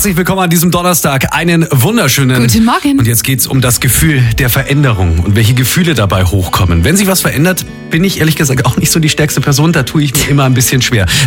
Herzlich willkommen an diesem Donnerstag. Einen wunderschönen Guten Morgen. Und jetzt geht's um das Gefühl der Veränderung und welche Gefühle dabei hochkommen. Wenn sich was verändert, bin ich ehrlich gesagt auch nicht so die stärkste Person. Da tue ich mir immer ein bisschen schwer.